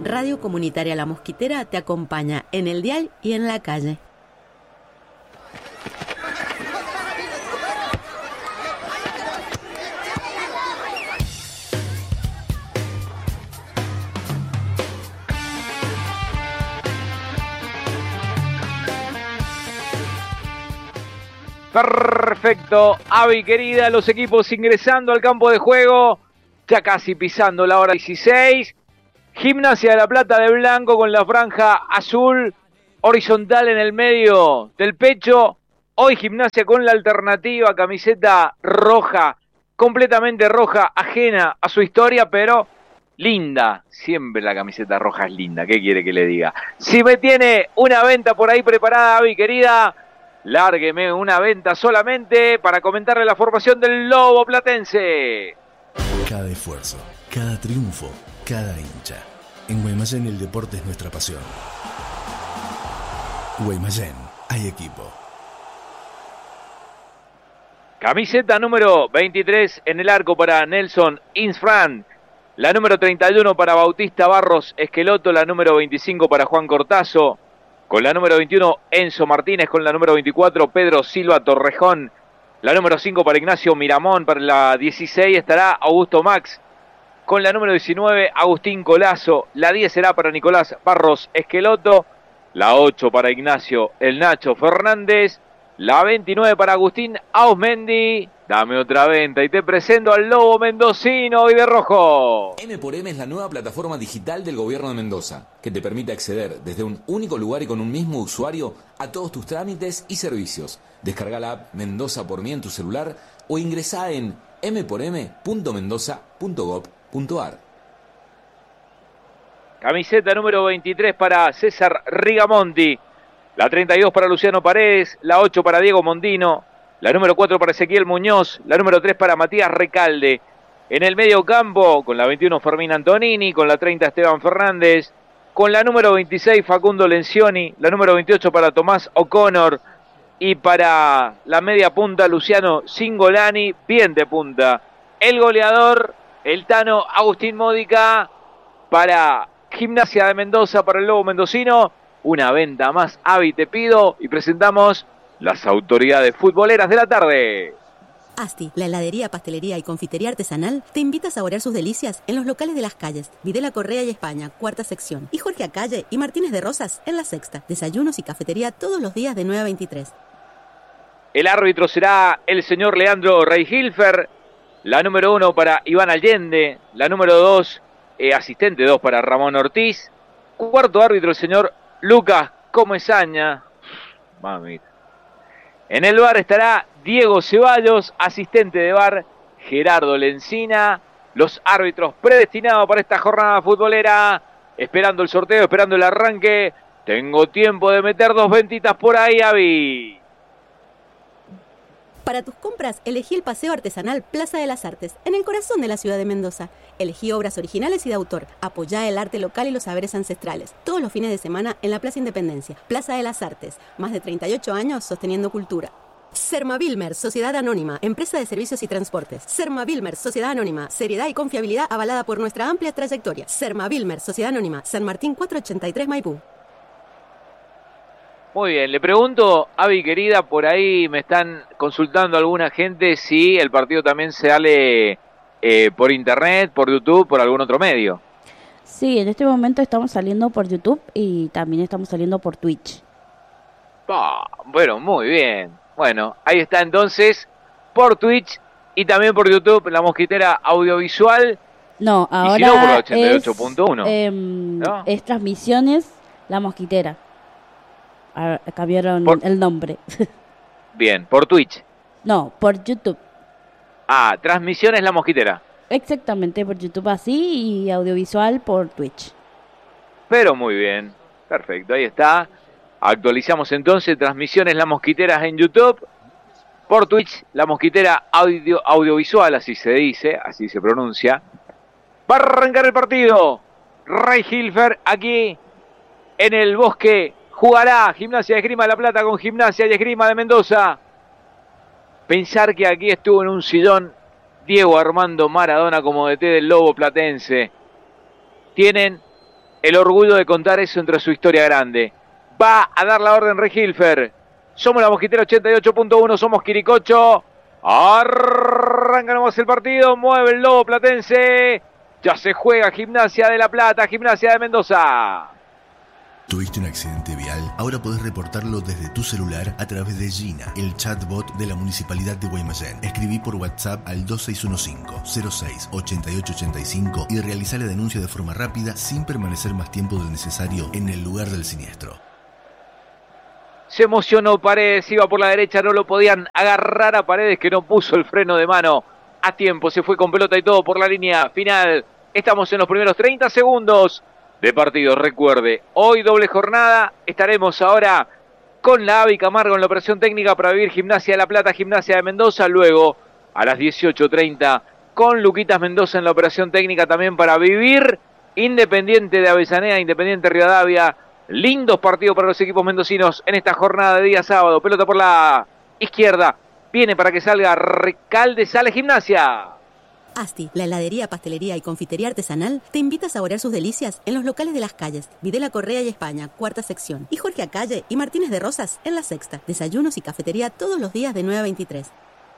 Radio Comunitaria La Mosquitera te acompaña en el dial y en la calle. Perfecto, Avi querida, los equipos ingresando al campo de juego, ya casi pisando la hora 16. Gimnasia de La Plata de blanco con la franja azul horizontal en el medio del pecho. Hoy Gimnasia con la alternativa, camiseta roja, completamente roja, ajena a su historia, pero linda. Siempre la camiseta roja es linda, ¿qué quiere que le diga? Si me tiene una venta por ahí preparada, Avi querida, lárgueme una venta solamente para comentarle la formación del Lobo Platense. Cada esfuerzo, cada triunfo, cada hincha. En Guaymallén el deporte es nuestra pasión. Guaymallén, hay equipo. Camiseta número 23 en el arco para Nelson Insfran. La número 31 para Bautista Barros Esqueloto. La número 25 para Juan Cortazo. Con la número 21, Enzo Martínez. Con la número 24, Pedro Silva Torrejón. La número 5 para Ignacio Miramón. Para la 16 estará Augusto Max. Con la número 19, Agustín Colazo. La 10 será para Nicolás Barros Esqueloto. La 8 para Ignacio El Nacho Fernández. La 29 para Agustín Ausmendi. Dame otra venta y te presento al Lobo Mendocino y de rojo. M por M es la nueva plataforma digital del gobierno de Mendoza, que te permite acceder desde un único lugar y con un mismo usuario a todos tus trámites y servicios. Descarga la app Mendoza por mí en tu celular o ingresá en mporm.mendoza.gov.ar. Camiseta número 23 para César Rigamonti. La 32 para Luciano Paredes. La 8 para Diego Mondino. La número 4 para Ezequiel Muñoz, la número 3 para Matías Recalde. En el medio campo, con la 21 Fermín Antonini, con la 30 Esteban Fernández, con la número 26 Facundo Lencioni, la número 28 para Tomás O'Connor y para la media punta Luciano Cingolani, bien de punta. El goleador, el Tano Agustín Módica, para Gimnasia de Mendoza, para el Lobo Mendocino. Una venta más, Avi, te pido, y presentamos las autoridades futboleras de la tarde. Asti, la heladería, pastelería y confitería artesanal, te invita a saborear sus delicias en los locales de Las Calles, Videla Correa y España, cuarta sección, y Jorge Acalle y Martínez de Rosas en la sexta. Desayunos y cafetería todos los días de 9 a 23. El árbitro será el señor Leandro Reihilfer. La número 1 para Iván Allende. La número 2, asistente 2 para Ramón Ortiz. Cuarto árbitro el señor Lucas Comesaña. Mamita. En el VAR estará Diego Ceballos, asistente de VAR Gerardo Lencina. Los árbitros predestinados para esta jornada futbolera. Esperando el sorteo, esperando el arranque. Tengo tiempo de meter dos ventitas por ahí, Avi. Para tus compras, elegí el Paseo Artesanal Plaza de las Artes, en el corazón de la ciudad de Mendoza. Elegí obras originales y de autor. Apoyá el arte local y los saberes ancestrales. Todos los fines de semana en la Plaza Independencia. Plaza de las Artes. Más de 38 años sosteniendo cultura. Sermavilmer, Sociedad Anónima, empresa de servicios y transportes. Sermavilmer, Sociedad Anónima, seriedad y confiabilidad avalada por nuestra amplia trayectoria. Sermavilmer, Sociedad Anónima, San Martín 483 Maipú. Muy bien, le pregunto, Avi querida, por ahí me están consultando alguna gente si el partido también se sale por internet, por YouTube, por algún otro medio. Sí, en este momento estamos saliendo por YouTube y también estamos saliendo por Twitch. Bueno, muy bien. Bueno, ahí está entonces, por Twitch y también por YouTube, La Mosquitera Audiovisual. No, ahora y si no, por la 88.1. ¿no? Es Transmisiones La Mosquitera. Cambiaron el nombre. Bien, por Twitch. No, por YouTube. Transmisiones La Mosquitera. Exactamente, por YouTube así y audiovisual por Twitch. Pero muy bien, perfecto, ahí está. Actualizamos entonces Transmisiones La Mosquitera en YouTube. Por Twitch, La Mosquitera Audiovisual, así se dice, así se pronuncia. Va a arrancar el partido. Reihilfer aquí en el Bosque. Jugará Gimnasia y Esgrima de La Plata con Gimnasia y Esgrima de Mendoza. Pensar que aquí estuvo en un sillón Diego Armando Maradona como DT del Lobo Platense. Tienen el orgullo de contar eso entre su historia grande. Va a dar la orden Regilfer. Somos la Mosquitera 88.1, somos Quiricocho. Arranca nomás el partido, mueve el lobo platense. Ya se juega Gimnasia de La Plata, Gimnasia de Mendoza. ¿Tuviste un accidente vial? Ahora podés reportarlo desde tu celular a través de Gina, el chatbot de la Municipalidad de Guaymallén. Escribí por WhatsApp al 2615-06-8885 y realizá la denuncia de forma rápida sin permanecer más tiempo del necesario en el lugar del siniestro. Se emocionó Paredes, iba por la derecha, no lo podían agarrar a Paredes que no puso el freno de mano a tiempo. Se fue con pelota y todo por la línea final. Estamos en los primeros 30 segundos de partido. Recuerde, hoy doble jornada, estaremos ahora con la Avi Camargo en la operación técnica para vivir Gimnasia de La Plata, Gimnasia de Mendoza, luego a las 18:30 con Luquitas Mendoza en la operación técnica también para vivir Independiente de Avellaneda, Independiente Rivadavia. Lindos partidos para los equipos mendocinos en esta jornada de día sábado. Pelota por la izquierda, viene para que salga Recalde, sale Gimnasia. Asti, la heladería, pastelería y confitería artesanal, te invita a saborear sus delicias en los locales de las calles Videla Correa y España, cuarta sección, y Jorge Acalle y Martínez de Rosas en la sexta. Desayunos y cafetería todos los días de 9 a 23.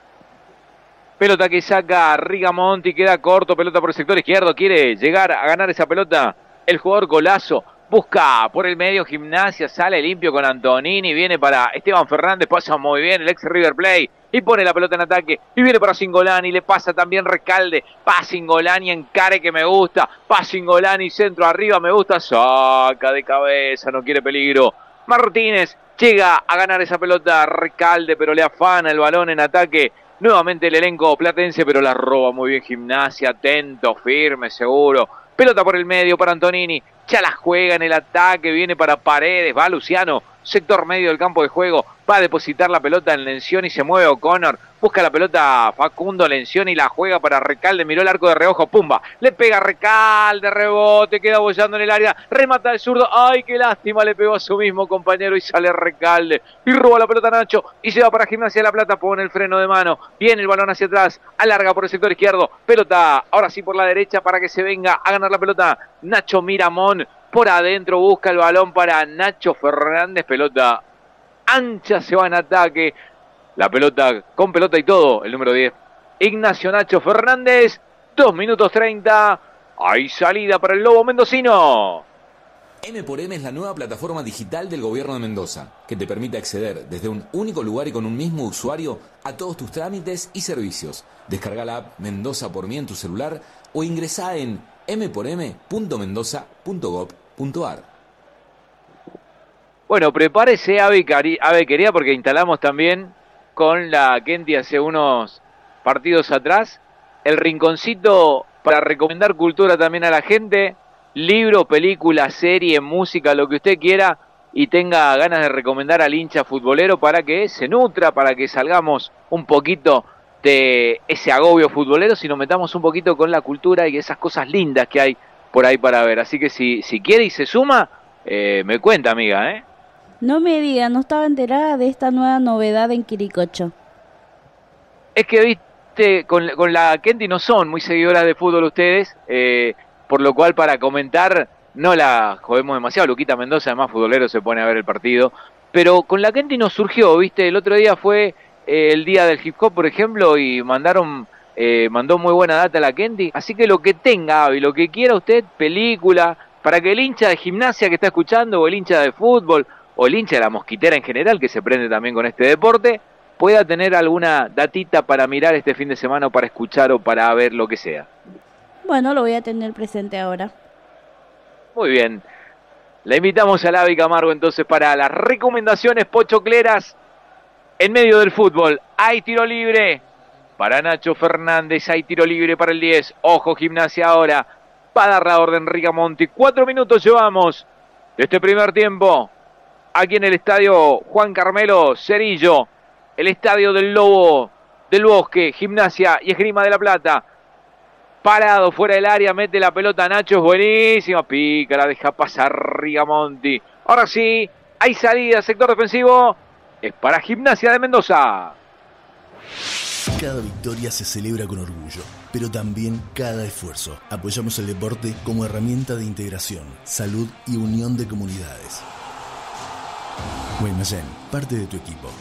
Pelota que saca Rigamonti, queda corto, pelota por el sector izquierdo, quiere llegar a ganar esa pelota el jugador Golazo. Busca por el medio Gimnasia, sale limpio con Antonini, viene para Esteban Fernández, pasa muy bien el ex River Plate y pone la pelota en ataque y viene para Cingolani, le pasa también Recalde, pa Cingolani, encare que me gusta, pa Cingolani, centro arriba, me gusta, saca de cabeza, no quiere peligro. Martínez llega a ganar esa pelota Recalde, pero le afana el balón en ataque. Nuevamente el elenco platense, pero la roba muy bien Gimnasia, atento, firme, seguro. Pelota por el medio para Antonini, ya la juega en el ataque, viene para Paredes, va Luciano, sector medio del campo de juego, va a depositar la pelota en Lencioni y se mueve O'Connor, busca la pelota Facundo Lencioni y la juega para Recalde, miró el arco de reojo, pumba, le pega Recalde, rebote, queda bollando en el área, remata el zurdo, ay qué lástima, le pegó a su mismo compañero y sale Recalde, y roba la pelota Nacho, y se va para Gimnasia de La Plata, pone el freno de mano, viene el balón hacia atrás, alarga por el sector izquierdo, pelota, ahora sí por la derecha para que se venga a ganar la pelota, Nacho Miramón, por adentro busca el balón para Nacho Fernández, pelota ancha, se va en ataque, la pelota con pelota y todo, el número 10, Ignacio Nacho Fernández, 2 minutos 30, hay salida para el Lobo mendocino. M×M es la nueva plataforma digital del gobierno de Mendoza, que te permite acceder desde un único lugar y con un mismo usuario a todos tus trámites y servicios. Descarga la app Mendoza por mí en tu celular o ingresá en m4m.mendoza.gov.ar. Bueno, prepárese Ave querida, porque instalamos también con la Kenty hace unos partidos atrás el rinconcito para recomendar cultura también a la gente, libro, película, serie, música, lo que usted quiera y tenga ganas de recomendar al hincha futbolero para que se nutra, para que salgamos un poquito de ese agobio futbolero, si nos metamos un poquito con la cultura y esas cosas lindas que hay por ahí para ver. Así que si quiere y se suma, me cuenta, amiga, ¿eh? No me diga, no estaba enterada de esta nueva novedad en Quiricocho. Es que, viste, con la Kenty no son muy seguidoras de fútbol ustedes, por lo cual para comentar no la jodemos demasiado. Luquita Mendoza, además futbolero, se pone a ver el partido. Pero con la Kenty nos surgió, viste, el otro día fue el día del hip hop, por ejemplo, y mandó muy buena data la Kenty. Así que lo que tenga, y lo que quiera usted, película, para que el hincha de Gimnasia que está escuchando, o el hincha de fútbol, o el hincha de la Mosquitera en general, que se prende también con este deporte, pueda tener alguna datita para mirar este fin de semana, o para escuchar, o para ver lo que sea. Bueno, lo voy a tener presente ahora. Muy bien. La invitamos a la Avi Camargo entonces para las recomendaciones pochocleras en medio del fútbol. Hay tiro libre para Nacho Fernández, hay tiro libre para el 10. Ojo, Gimnasia ahora. Va a dar la orden Rigamonti. 4 minutos llevamos de este primer tiempo. Aquí en el estadio Juan Carmelo Cerillo. El estadio del Lobo del Bosque. Gimnasia y Esgrima de La Plata. Parado fuera del área, mete la pelota Nacho, es buenísima. Pica, la deja pasar Rigamonti. Ahora sí, hay salida, sector defensivo. Es para Gimnasia de Mendoza. Cada victoria se celebra con orgullo. pero también cada esfuerzo. Apoyamos el deporte como herramienta de integración, salud y unión de comunidades. Guaymallén, parte de tu equipo.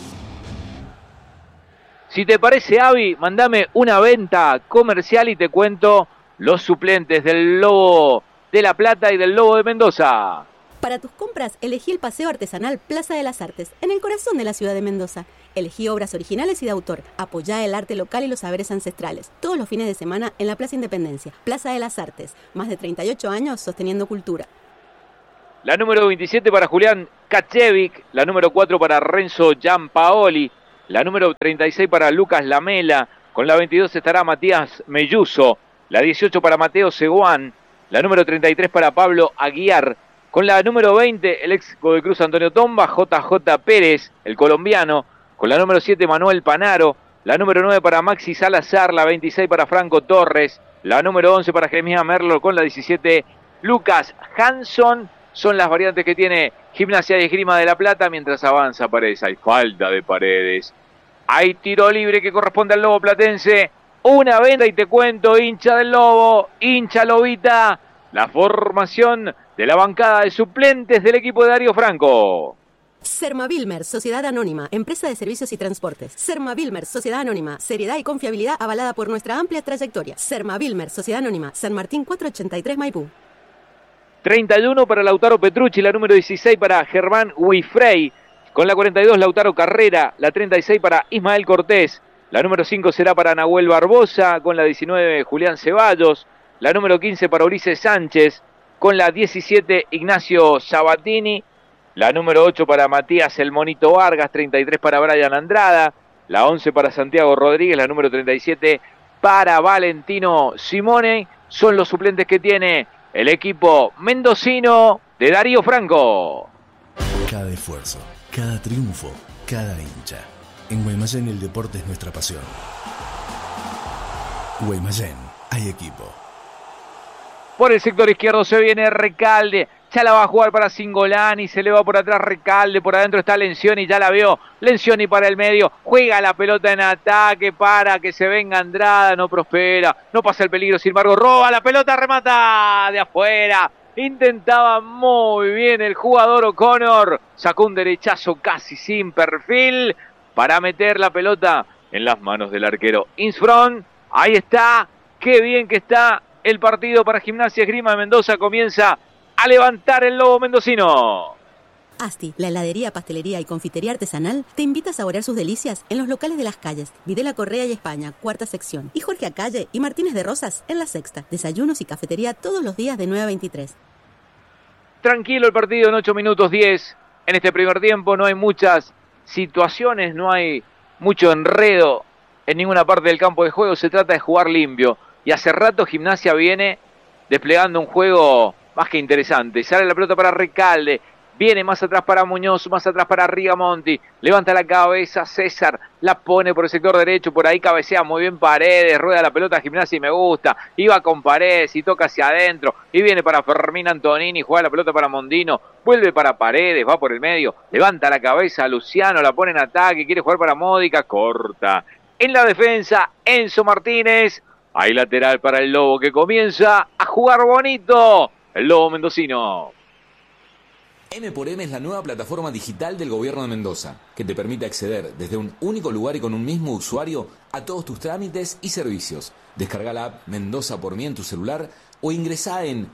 Si te parece, Avi, mandame una venta comercial y te cuento los suplentes del Lobo de La Plata y del Lobo de Mendoza. Para tus compras, elegí el paseo artesanal Plaza de las Artes, en el corazón de la ciudad de Mendoza. Elegí obras originales y de autor. Apoyá el arte local y los saberes ancestrales. Todos los fines de semana en la Plaza Independencia. Plaza de las Artes. Más de 38 años sosteniendo cultura. La número 27 para Julián Kachevic. La número 4 para Renzo Giampaoli. La número 36 para Lucas Lamela. Con la 22 estará Matías Melluso. La 18 para Mateo Seguán. La número 33 para Pablo Aguiar. Con la número 20, el ex de Cruz Antonio Tomba, JJ Pérez, el colombiano. Con la número 7, Manuel Panaro. La número 9 para Maxi Salazar. La 26 para Franco Torres. La número 11 para Jeremías Merlo. Con la 17, Lucas Hanson. Son las variantes que tiene Gimnasia y Esgrima de La Plata mientras avanza Paredes. Hay falta de Paredes. Hay tiro libre que corresponde al Lobo platense. Una venta y te cuento, hincha del Lobo, hincha Lobita. La formación de la bancada de suplentes del equipo de Darío Franco. Sermavilmer, Sociedad Anónima, Empresa de Servicios y Transportes. Sermavilmer, Sociedad Anónima, seriedad y confiabilidad avalada por nuestra amplia trayectoria. Sermavilmer, Sociedad Anónima, San Martín 483 Maipú. 31 para Lautaro Petrucci, la número 16 para Germán Huifrey. Con la 42 Lautaro Carrera, la 36 para Ismael Cortés. La número 5 será para Nahuel Barbosa, con la 19 Julián Ceballos. La número 15 para Ulises Sánchez, con la 17 Ignacio Sabatini. La número 8 para Matías El Monito Vargas, 33 para Brian Andrada. La 11 para Santiago Rodríguez, la número 37 para Valentino Simone. Son los suplentes que tiene el equipo mendocino de Darío Franco. Cada esfuerzo, cada triunfo, cada hincha. En Guaymallén el deporte es nuestra pasión. Guaymallén, hay equipo. Por el sector izquierdo se viene Recalde. Ya la va a jugar para Singolani. Se le va por atrás Recalde. Por adentro está Lencioni. Ya la vio. Lencioni para el medio. Juega la pelota en ataque para que se venga Andrada. No prospera. No pasa el peligro. Sin embargo, roba la pelota. Remata de afuera. Intentaba muy bien el jugador O'Connor. Sacó un derechazo casi sin perfil para meter la pelota en las manos del arquero Insfront. Ahí está. Qué bien que está el partido para Gimnasia Esgrima de Mendoza. Comienza a levantar el Lobo mendocino. Asti, la heladería, pastelería y confitería artesanal, te invita a saborear sus delicias en los locales de Las Calles, Videla Correa y España, cuarta sección, y Jorge Acalle y Martínez de Rosas en la sexta. Desayunos y cafetería todos los días de 9 a 23. Tranquilo el partido en 8 minutos 10. En este primer tiempo no hay muchas situaciones, no hay mucho enredo en ninguna parte del campo de juego. Se trata de jugar limpio. Y hace rato Gimnasia viene desplegando un juego más que interesante. Sale la pelota para Recalde. Viene más atrás para Muñoz, más atrás para Rigamonti. Levanta la cabeza César. La pone por el sector derecho. Por ahí cabecea muy bien Paredes. Rueda la pelota a Gimnasia y me gusta. Iba con Paredes y toca hacia adentro. Y viene para Fermín Antonini. Juega la pelota para Mondino. Vuelve para Paredes. Va por el medio. Levanta la cabeza Luciano. La pone en ataque. Quiere jugar para Módica. Corta. En la defensa Enzo Martínez. Hay lateral para el Lobo que comienza a jugar bonito. El Lobo mendocino. M por M es la nueva plataforma digital del gobierno de Mendoza, que te permite acceder desde un único lugar y con un mismo usuario a todos tus trámites y servicios. Descarga la app Mendoza por mí en tu celular o ingresá en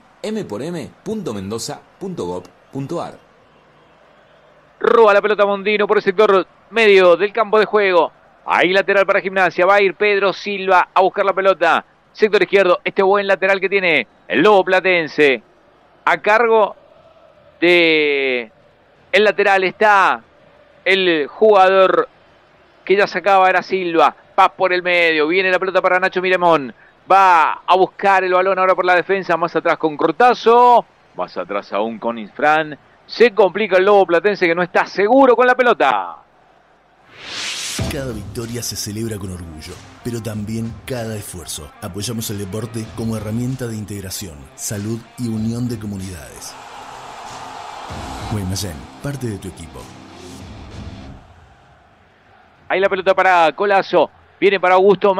mporm.mendoza.gov.ar. Roba la pelota Mondino por el sector medio del campo de juego. Ahí lateral para Gimnasia. Va a ir Pedro Silva a buscar la pelota. Sector izquierdo. Este buen lateral que tiene el Lobo platense. A cargo de el lateral está el jugador que ya sacaba, era Silva. Va por el medio. Viene la pelota para Nacho Miremón. Va a buscar el balón ahora por la defensa. Más atrás con Cortazo. Más atrás aún con Insfrán. Se complica el Lobo platense que no está seguro con la pelota. Cada victoria se celebra con orgullo, pero también cada esfuerzo. Apoyamos el deporte como herramienta de integración, salud y unión de comunidades. Guaymallén, parte de tu equipo. Ahí la pelota para Colazo. Viene para Augusto Max.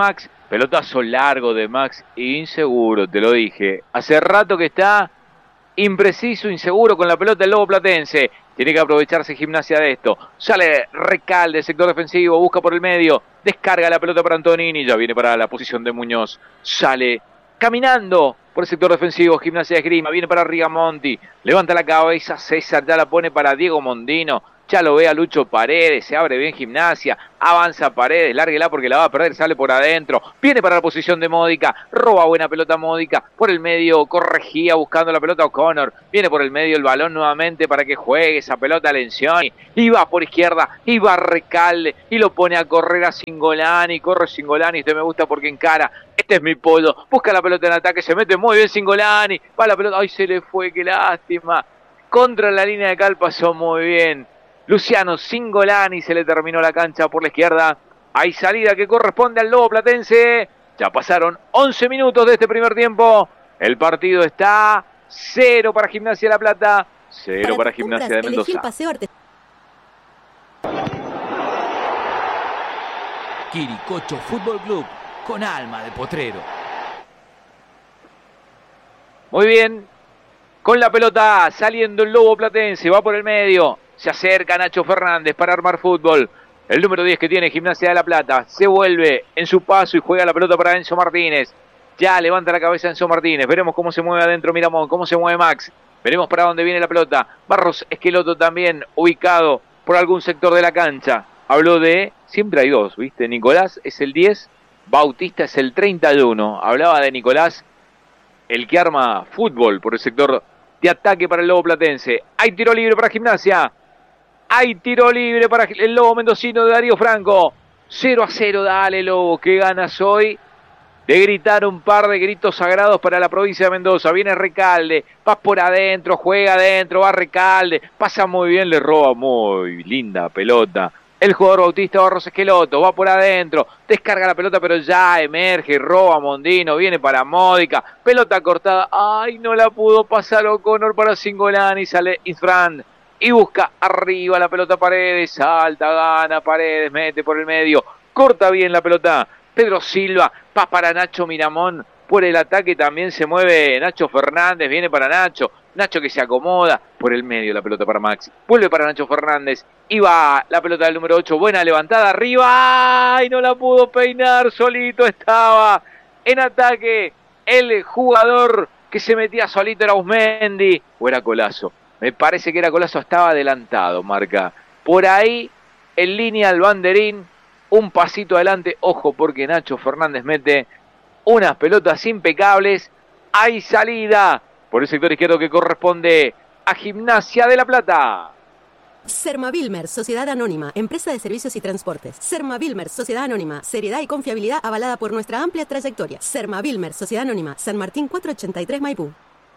Pelotazo largo de Max, inseguro, te lo dije. Hace rato que está impreciso, inseguro con la pelota el Lobo Platense. Tiene que aprovecharse Gimnasia de esto. Sale Recalde, sector defensivo, busca por el medio. Descarga la pelota para Antonini, ya viene para la posición de Muñoz. Sale caminando por el sector defensivo Gimnasia de Esgrima, viene para Rigamonti. Levanta la cabeza César, ya la pone para Diego Mondino. Ya lo ve a Lucho Paredes, se abre bien Gimnasia, avanza Paredes, lárguela porque la va a perder, sale por adentro, viene para la posición de Módica, roba buena pelota Módica, por el medio corregía buscando la pelota O'Connor, viene por el medio el balón nuevamente para que juegue esa pelota Lencioni, y va por izquierda, y va Recalde, y lo pone a correr a Cingolani, corre Cingolani, este me gusta porque encara, este es mi pollo, busca la pelota en ataque, se mete muy bien Cingolani, va la pelota, ay se le fue, qué lástima, contra la línea de cal pasó muy bien. Luciano Cingolani, se le terminó la cancha por la izquierda. Hay salida que corresponde al Lobo Platense. Ya pasaron 11 minutos de este primer tiempo. El partido está 0 para Gimnasia de La Plata, 0 para Gimnasia de Mendoza. Quiricocho Fútbol Club, con alma de potrero. Muy bien. Con la pelota saliendo el Lobo Platense. Va por el medio. Se acerca Nacho Fernández para armar fútbol. El número 10 que tiene Gimnasia de La Plata. Se vuelve en su paso y juega la pelota para Enzo Martínez. Ya levanta la cabeza Enzo Martínez. Veremos cómo se mueve adentro Miramón, cómo se mueve Max. Veremos para dónde viene la pelota. Barros Esqueloto también ubicado por algún sector de la cancha. Habló de... Siempre hay dos, ¿viste? Nicolás es el 10, Bautista es el 31. Hablaba de Nicolás, el que arma fútbol por el sector de ataque para el Lobo Platense. Hay tiro libre para Gimnasia. Hay tiro libre para el Lobo mendocino de Darío Franco. 0-0, dale Lobo, qué ganas hoy de gritar un par de gritos sagrados para la provincia de Mendoza. Viene Recalde, va por adentro, juega adentro, va Recalde, pasa muy bien, le roba muy linda pelota. El jugador Bautista Barros Esqueloto, va por adentro, descarga la pelota pero ya emerge, roba Mondino, viene para Módica, pelota cortada, ay no la pudo pasar O'Connor para Cingolani, sale Isfran. Y busca arriba la pelota Paredes, salta, gana Paredes, mete por el medio, corta bien la pelota Pedro Silva, va para Nacho Miramón, por el ataque también se mueve Nacho Fernández, viene para Nacho, Nacho que se acomoda, por el medio la pelota para Maxi, vuelve para Nacho Fernández, y va la pelota del número 8, buena levantada arriba, ¡ay! No la pudo peinar, solito estaba en ataque el jugador que se metía solito, era Usmendi, o era Colazo. Me parece que era Colazo, estaba adelantado, marca. Por ahí, en línea al banderín, un pasito adelante. Ojo, porque Nacho Fernández mete unas pelotas impecables. Hay salida por el sector izquierdo que corresponde a Gimnasia de La Plata. Sermavilmer, Sociedad Anónima, Empresa de Servicios y Transportes. Sermavilmer, Sociedad Anónima, seriedad y confiabilidad avalada por nuestra amplia trayectoria. Sermavilmer, Sociedad Anónima, San Martín 483 Maipú.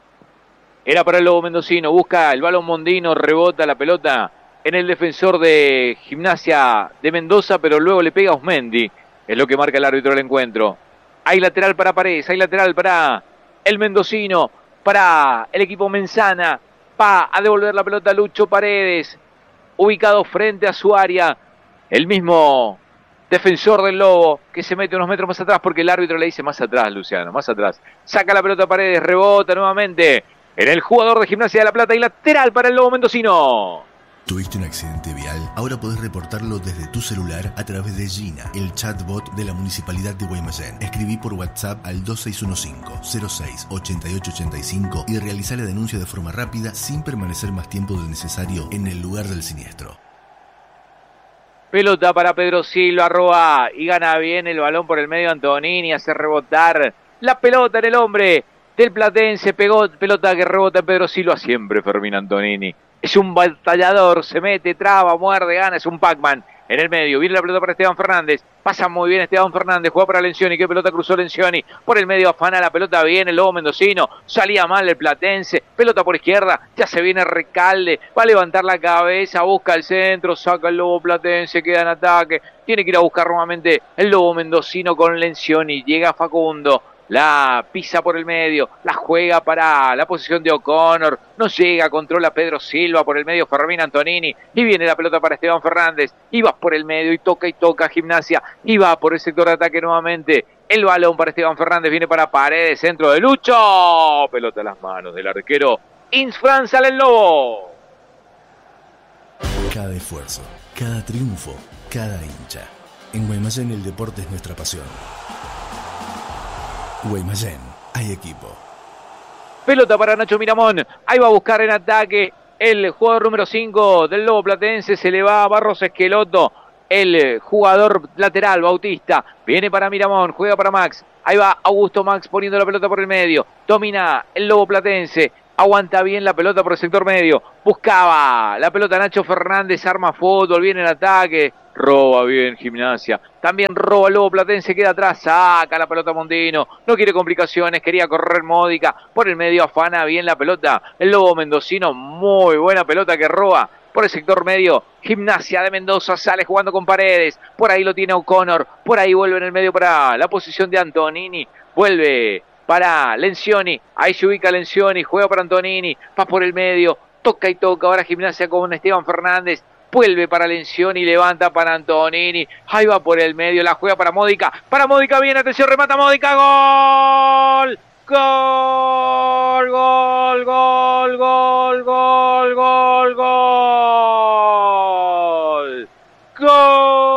Era para el Lobo mendocino, busca el balón Mondino, rebota la pelota en el defensor de Gimnasia de Mendoza, pero luego le pega a Usmendi, es lo que marca el árbitro del encuentro. Hay lateral para Paredes, hay lateral para el mendocino, para el equipo Menzana, va a devolver la pelota a Lucho Paredes, ubicado frente a su área, el mismo defensor del Lobo, que se mete unos metros más atrás, porque el árbitro le dice más atrás, Luciano, más atrás. Saca la pelota a Paredes, rebota nuevamente en el jugador de Gimnasia de La Plata y lateral para el Lobo mendocino. ¿Tuviste un accidente vial? Ahora podés reportarlo desde tu celular a través de Gina, el chatbot de la Municipalidad de Guaymallén. Escribí por WhatsApp al 2615-06-8885 y realizá la denuncia de forma rápida sin permanecer más tiempo del necesario en el lugar del siniestro. Pelota para Pedro Silva, roba y gana bien el balón por el medio Antonini, hace rebotar la pelota en el hombre del Platense, pegó pelota que rebota en Pedro Silva, siempre Fermín Antonini. Es un batallador, se mete, traba, muerde, gana, es un Pac-Man. En el medio, viene la pelota para Esteban Fernández, pasa muy bien Esteban Fernández, juega para Lencioni, qué pelota cruzó Lencioni, por el medio afana la pelota, viene el Lobo mendocino, salía mal el Platense, pelota por izquierda, ya se viene Recalde, va a levantar la cabeza, busca el centro, saca el Lobo Platense, queda en ataque, tiene que ir a buscar nuevamente el Lobo mendocino con Lencioni, llega Facundo, la pisa por el medio, la juega para la posición de O'Connor, no llega, controla Pedro Silva por el medio, Fermín Antonini, y viene la pelota para Esteban Fernández, y va por el medio, y toca Gimnasia, y va por el sector de ataque nuevamente, el balón para Esteban Fernández, viene para Paredes, centro de Lucho, pelota en las manos del arquero, Insfran sale el Lobo. Cada esfuerzo, cada triunfo, cada hincha. En Guaymallén el deporte es nuestra pasión. Guaymallén, hay equipo. Pelota para Nacho Miramón. Ahí va a buscar en ataque el jugador número 5 del Lobo Platense. Se le va a Barros Esqueloto. El jugador lateral, Bautista. Viene para Miramón, juega para Max. Ahí va Augusto Max poniendo la pelota por el medio. Domina el Lobo Platense. Aguanta bien la pelota por el sector medio. Buscaba la pelota Nacho Fernández. Arma fútbol, viene en ataque. Roba bien Gimnasia. También roba el Lobo Platense, queda atrás. Saca la pelota Mondino. No quiere complicaciones. Quería correr Módica. Por el medio afana bien la pelota. El Lobo Mendocino. Muy buena pelota que roba. Por el sector medio. Gimnasia de Mendoza sale jugando con Paredes. Por ahí lo tiene O'Connor. Por ahí vuelve en el medio para la posición de Antonini. Vuelve para Lencioni. Ahí se ubica Lencioni. Juega para Antonini. Va por el medio. Toca y toca. Ahora Gimnasia con Esteban Fernández. Vuelve para Lencioni, levanta para Antonini. Ahí va por el medio, la juega para Módica. Para Módica, bien, atención, remata Módica. ¡Gol! ¡Gol! ¡Gol! ¡Gol! ¡Gol! ¡Gol! ¡Gol! ¡Gol! ¡Gol!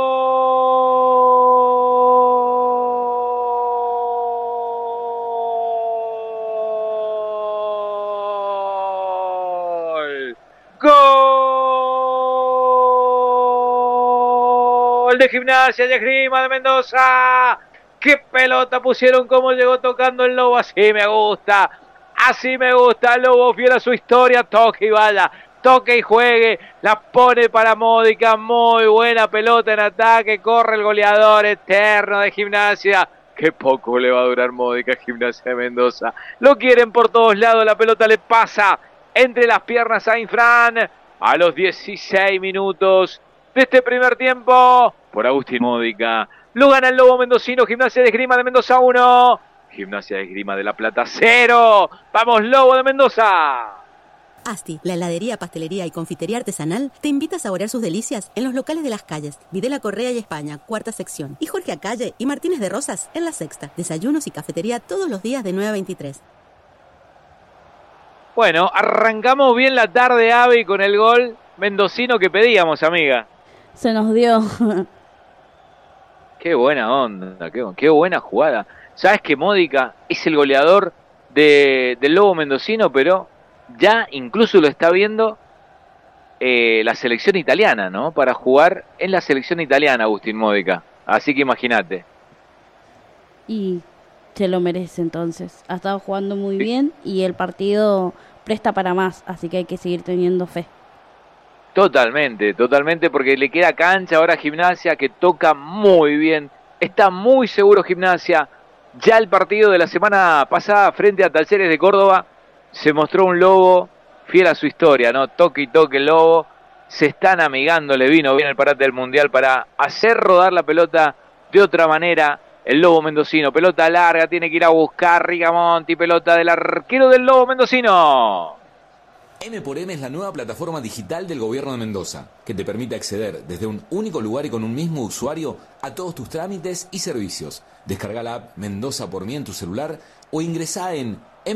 De Gimnasia y Esgrima de Mendoza. ¡Qué pelota pusieron! Cómo llegó tocando el Lobo. Así me gusta. Así me gusta. El Lobo fiel a su historia. Toque y vaya. Toque y juegue. La pone para Módica. Muy buena pelota en ataque. Corre el goleador eterno de Gimnasia. Qué poco le va a durar Módica a Gimnasia de Mendoza. Lo quieren por todos lados. La pelota le pasa entre las piernas a Infran. A los 16 minutos de este primer tiempo. Por Agustín Módica. Lo gana el Lobo Mendocino. Gimnasia de Esgrima de Mendoza 1. Gimnasia de Esgrima de La Plata 0. ¡Vamos, Lobo de Mendoza! Asti, la heladería, pastelería y confitería artesanal, te invita a saborear sus delicias en los locales de Las Calles, Videla Correa y España, cuarta sección, y Jorge Acalle y Martínez de Rosas en la sexta. Desayunos y cafetería todos los días de 9 a 23. Bueno, arrancamos bien la tarde, Avi, con el gol mendocino que pedíamos, amiga. Se nos dio. Qué buena onda, qué buena jugada. Sabes que Módica es el goleador del Lobo Mendocino, pero ya incluso lo está viendo la selección italiana, ¿no? Para jugar en la selección italiana, Agustín Módica. Así que imagínate. Y se lo merece entonces. Ha estado jugando muy bien y el partido presta para más, así que hay que seguir teniendo fe. Totalmente, porque le queda cancha ahora a Gimnasia, que toca muy bien. Está muy seguro Gimnasia. Ya el partido de la semana pasada frente a Talleres de Córdoba se mostró un Lobo fiel a su historia, ¿no? Toque y toque el Lobo. Se están amigando, le vino bien el parate del Mundial para hacer rodar la pelota de otra manera. El Lobo Mendocino, pelota larga, tiene que ir a buscar Rigamonti, pelota del arquero del Lobo Mendocino. M4M es la nueva plataforma digital del gobierno de Mendoza, que te permite acceder desde un único lugar y con un mismo usuario a todos tus trámites y servicios. Descarga la app Mendoza por mí en tu celular o ingresá en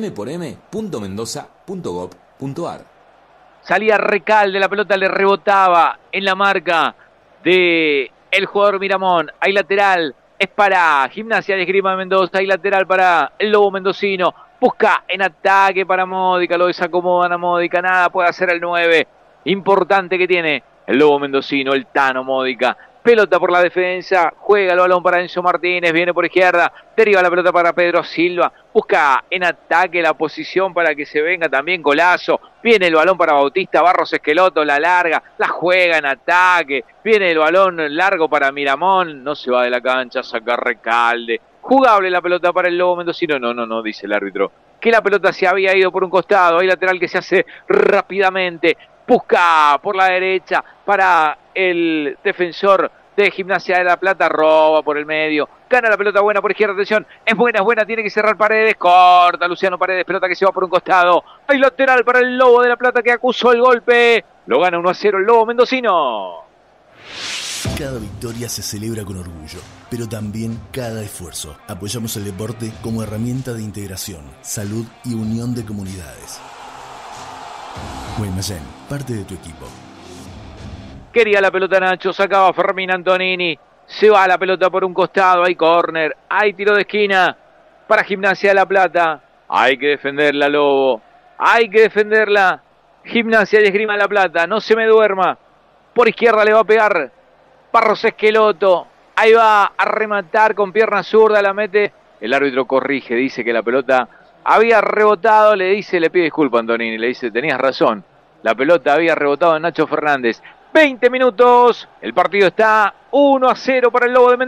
m4m.mendoza.gov.ar. Salía Recalde, la pelota le rebotaba en la marca de el jugador Miramón. Hay lateral, es para Gimnasia de Esgrima de Mendoza, hay lateral para el Lobo Mendocino. Busca en ataque para Módica, lo desacomodan a Módica, nada puede hacer el 9. Importante que tiene el Lobo Mendocino, el Tano Módica. Pelota por la defensa, juega el balón para Enzo Martínez, viene por izquierda, deriva la pelota para Pedro Silva, busca en ataque la posición para que se venga también golazo, viene el balón para Bautista, Barros Esqueloto, la larga, la juega en ataque, viene el balón largo para Miramón, no se va de la cancha, saca Recalde, jugable la pelota para el Lobo Mendocino, no, dice el árbitro, que la pelota se había ido por un costado, hay lateral que se hace rápidamente, busca por la derecha para el defensor de Gimnasia de La Plata, roba por el medio, gana la pelota buena por izquierda, atención, es buena, tiene que cerrar Paredes, corta Luciano Paredes, pelota que se va por un costado, hay lateral para el Lobo de La Plata que acusó el golpe, lo gana 1-0 el Lobo mendocino. Cada victoria se celebra con orgullo, pero también cada esfuerzo. Apoyamos el deporte como herramienta de integración, salud y unión de comunidades. Guaymallén, parte de tu equipo. Quería la pelota Nacho, sacaba Fermín Antonini, se va la pelota por un costado, hay córner, hay tiro de esquina para Gimnasia de La Plata. Hay que defenderla, Lobo, hay que defenderla. Gimnasia y Esgrima de La Plata, no se me duerma. Por izquierda le va a pegar Barros Esqueloto, ahí va a rematar con pierna zurda, la mete. El árbitro corrige, dice que la pelota había rebotado, le pide disculpas a Antonini, le dice, tenías razón, la pelota había rebotado en Nacho Fernández. 20 minutos, el partido está 1-0 para el Lobo de Mendoza.